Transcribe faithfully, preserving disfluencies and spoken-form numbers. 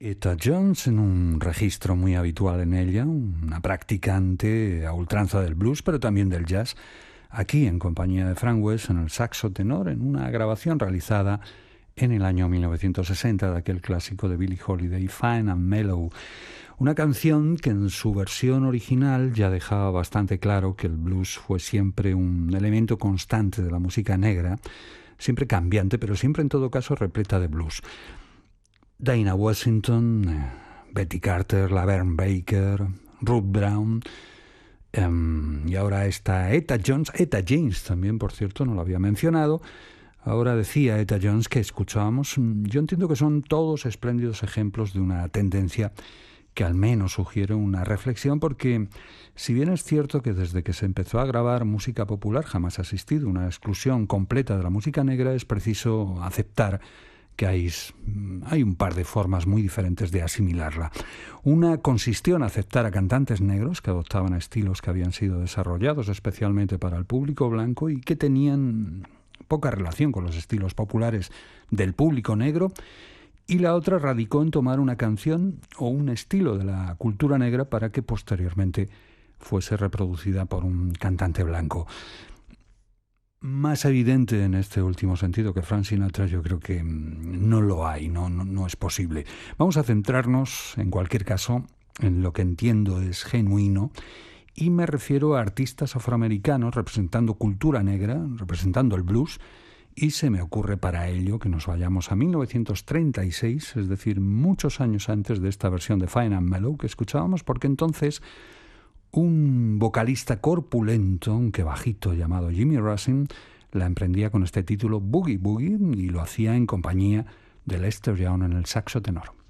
Etta Jones, en un registro muy habitual en ella, una practicante a ultranza del blues, pero también del jazz, aquí en compañía de Frank West en el saxo tenor, en una grabación realizada en el año mil novecientos sesenta de aquel clásico de Billie Holiday, Fine and Mellow. Una canción que en su versión original ya dejaba bastante claro que el blues fue siempre un elemento constante de la música negra, siempre cambiante, pero siempre en todo caso repleta de blues. Dinah Washington, Betty Carter, Laverne Baker, Ruth Brown, um, y ahora está Etta Jones, Etta James también, por cierto, no lo había mencionado. Ahora decía Etta Jones que escuchábamos, yo entiendo que son todos espléndidos ejemplos de una tendencia que al menos sugiere una reflexión, porque si bien es cierto que desde que se empezó a grabar música popular jamás ha existido una exclusión completa de la música negra, es preciso aceptar que hay, hay un par de formas muy diferentes de asimilarla. Una consistió en aceptar a cantantes negros que adoptaban estilos que habían sido desarrollados especialmente para el público blanco y que tenían poca relación con los estilos populares del público negro, y la otra radicó en tomar una canción o un estilo de la cultura negra para que posteriormente fuese reproducida por un cantante blanco. Más evidente en este último sentido que Frank Sinatra, yo creo que no lo hay, no, no, no es posible. Vamos a centrarnos, en cualquier caso, en lo que entiendo es genuino, y me refiero a artistas afroamericanos representando cultura negra, representando el blues, y se me ocurre para ello que nos vayamos a mil novecientos treinta y seis, es decir, muchos años antes de esta versión de Fine and Mellow que escuchábamos, porque entonces un vocalista corpulento, aunque bajito, llamado Jimmy Rusin, la emprendía con este título Boogie Boogie y lo hacía en compañía de Lester Young en el saxo tenor.